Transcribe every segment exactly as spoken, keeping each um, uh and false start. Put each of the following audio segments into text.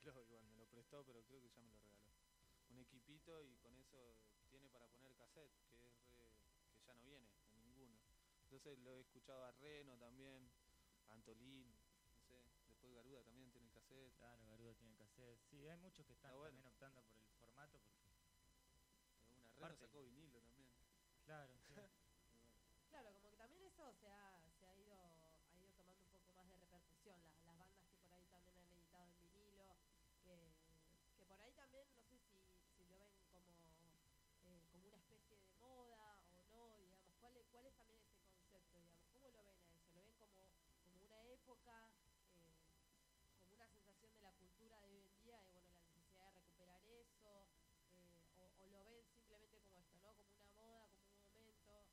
regaló igual, me lo prestó, pero creo que ya me lo regaló. Un equipito y con eso tiene para poner cassette, que es re, que ya no viene en ninguno. Entonces lo he escuchado a Reno también, a Antolín, no sé, después Garuda también tiene el cassette. Claro, Garuda tiene cassette. Sí, hay muchos que están bueno. también optando por el formato porque... Una Reno Aparte, sacó vinilo también. Claro, sí. Claro, como que también eso se ha, se ha ido ha ido tomando un poco más de repercusión, las, las bandas que por ahí también han editado en vinilo, que, que por ahí también, no sé si, si lo ven como, eh, como una especie de moda o no, digamos, ¿cuál es, cuál es también ese concepto, digamos? ¿Cómo lo ven a eso? ¿Lo ven como, como una época, eh, como una sensación de la cultura de hoy en día, y bueno, la necesidad de recuperar eso, eh, o, o lo ven simplemente como esto, ¿no? Como una moda, como un momento?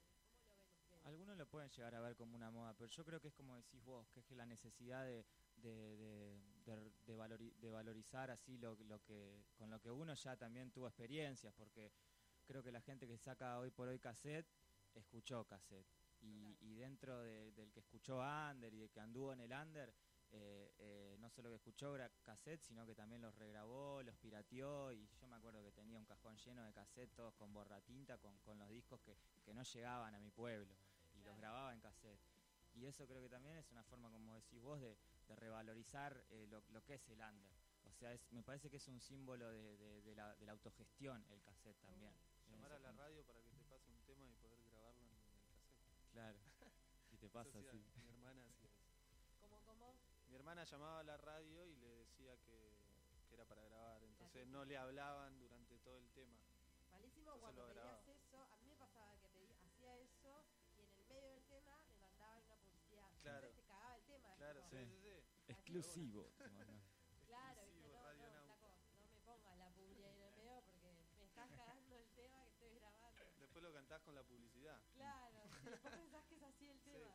Algunos lo pueden llegar a ver como una moda, pero yo creo que es como decís vos, que es la necesidad de, de, de, de, de, valori, de valorizar así lo, lo que con lo que uno ya también tuvo experiencias, porque creo que la gente que saca hoy por hoy cassette, escuchó cassette. Y, y dentro de, del que escuchó under y de que anduvo en el under, eh, eh, no solo que escuchó cassette, sino que también los regrabó, los pirateó, y yo me acuerdo que tenía un cajón lleno de cassette, todos con borratinta, con, con los discos que, que no llegaban a mi pueblo, y los grababa en cassette. Y eso creo que también es una forma, como decís vos, de, de revalorizar eh, lo, lo que es el under. O sea, es, me parece que es un símbolo de, de, de, la, de la autogestión el cassette también. Llamar a la radio para que te pase un tema y poder grabarlo en el cassette. Claro, y te pasa así. Mi hermana hacía eso. ¿Cómo, cómo? Mi hermana llamaba a la radio y le decía que, que era para grabar, entonces no le hablaban durante todo el tema. Malísimo. Entonces cuando pedías eso, a mí me pasaba que pedí, hacía eso y en el medio del tema me mandaban una publicidad. Claro. Entonces te cagaba el tema. Claro, sí, sí, sí. Exclusivo. Claro, viste, no, no, flaco, no me pongas la publicidad en el medio porque me estás cagando el tema que estoy grabando. Después lo cantás con la publicidad. Claro, después pensás que es así el tema.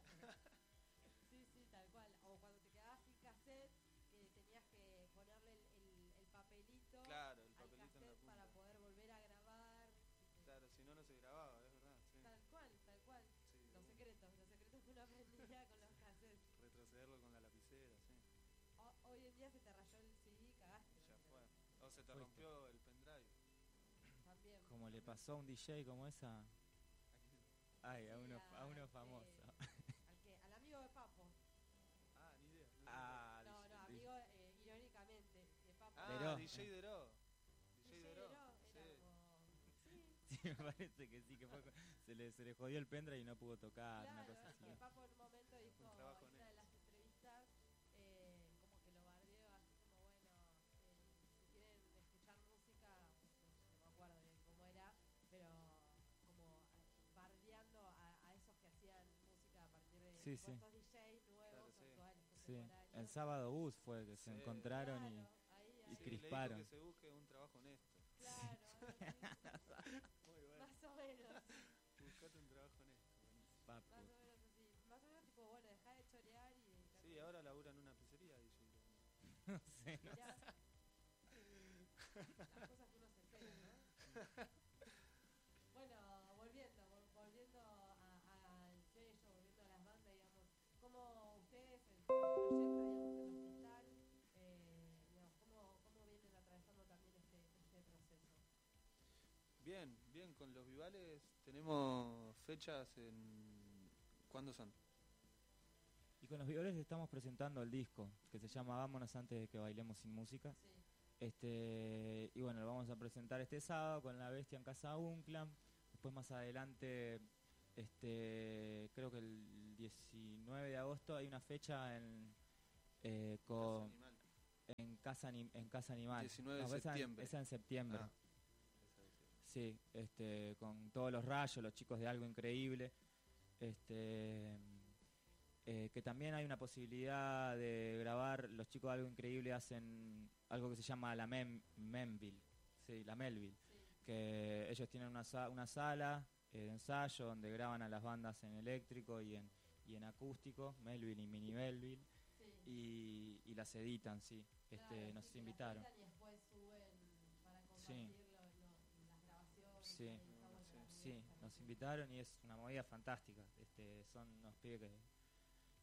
Sí, sí, sí, tal cual. O cuando te quedabas sin cassette, que tenías que ponerle el, el, el papelito, claro, el papelito al cassette en la para poder volver a grabar. Claro, si no, no se grababa, es verdad. Sí. Tal cual, tal cual. Sí, los no. secretos, los secretos que uno aprendía con los cassettes. Retrocederlo con la lapicera, sí. O, hoy en día se te rayó el C D y cagaste. Ya fue. O se te Fuiste. rompió el pendrive. También. Como le pasó a un D J como esa. Ay, a uno, a uno famoso. Eh, ¿Al qué? Al amigo de Papo. Ah, ni idea. No, ah, no, no, amigo, eh, irónicamente, de Papo. Ah, Deró. D J Deró. D J Deró. Sí. Sí, me parece que sí, que fue, se, le, se le jodió el pendrive y no pudo tocar, claro, una cosa así. Que Papo en un momento dijo, un en una de las entrevistas, eh, como que lo bardeó, así como, bueno, eh, si quieren escuchar música, no me acuerdo bien cómo era, pero como bardeando a, a esos que hacían música a partir de sí, sí. estos D Js nuevos, claro, actuales, sí. El sábado bus fue que sí. se encontraron claro, y, ahí, ahí. y sí, crisparon. Le dijo que se busque un trabajo honesto. Claro, sí. Muy bueno. Más o menos. Buscate un trabajo honesto. Más o menos así. Más o menos tipo, bueno, dejá de chorear y... Sí, ahora labura en una pizzería, D J. No sé, no Mirá, sé. Las cosas que uno se entera, ¿no? Bueno, volviendo, volviendo al sello, volviendo a las bandas, digamos, ¿cómo ustedes se proyectan, digamos, en el hospital? Eh, digamos, ¿cómo, ¿Cómo vienen atravesando también este, este proceso? Bien, bien, con los Vivales tenemos fechas en... ¿Cuándo son? Y con los Vivales estamos presentando el disco, que se llama Vámonos antes de que bailemos sin música. Sí. Este, y bueno, lo vamos a presentar este sábado con La Bestia en Casa Unclam. Después más adelante, este, creo que el diecinueve de agosto hay una fecha en eh, con Casa en Casa en Casa Animal. diecinueve de no, septiembre. Esa en septiembre. Ah. Sí, este, con todos los rayos, los chicos de Algo Increíble. Este, eh, que también hay una posibilidad de grabar. Los chicos de Algo Increíble hacen algo que se llama la Mem, Memville, sí, la Melville, sí. Que ellos tienen una, una sala eh, de ensayo donde graban a las bandas en eléctrico y en, y en acústico, Melville y Mini Melville, sí. y, y las editan, sí. Este, claro, nos sí, invitaron. Y después suben para compartirlo, sí. lo, las grabaciones. Sí, sí, sí, nos invitaron y es una movida fantástica. Este, son unos pibes que,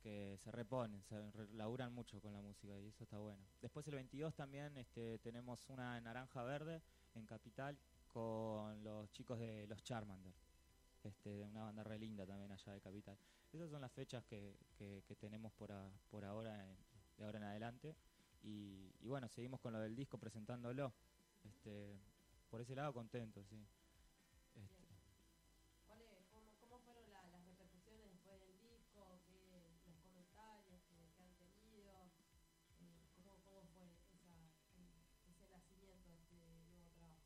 que se reponen, se re- laburan mucho con la música y eso está bueno. Después el veintidós también este, tenemos una en Naranja Verde en Capital con los chicos de los Charmander, este, una banda re linda también allá de Capital. Esas son las fechas que, que, que tenemos por, a- por ahora, en- de ahora en adelante. Y, y bueno, seguimos con lo del disco presentándolo. Este, por ese lado contento, sí. Este, Bien. ¿Cuál es- cómo, cómo fueron la- las repercusiones después del disco? ¿Qué, los comentarios que, que han tenido? Eh, ¿cómo, cómo fue esa, eh, ese nacimiento de este nuevo trabajo?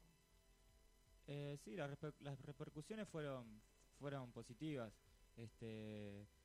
Eh, sí, las, reper- las repercusiones fueron fueron positivas. Este,